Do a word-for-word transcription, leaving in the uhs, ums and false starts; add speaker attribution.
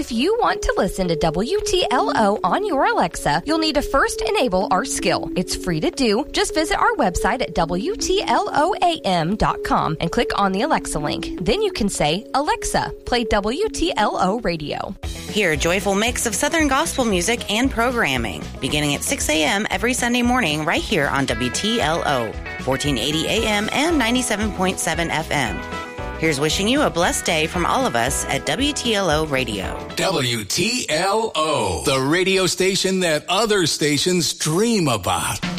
Speaker 1: If you want to listen to W T L O on your Alexa, you'll need to first enable our skill. It's free to do. Just visit our website at W T L O A M dot com and click on the Alexa link. Then you can say, Alexa, play W T L O Radio.
Speaker 2: Hear a joyful mix of Southern gospel music and programming, beginning at six a.m. every Sunday morning right here on W T L O, fourteen eighty A M and ninety-seven point seven F M. Here's wishing you a blessed day from all of us at W T L O Radio.
Speaker 3: W T L O, the radio station that other stations dream about.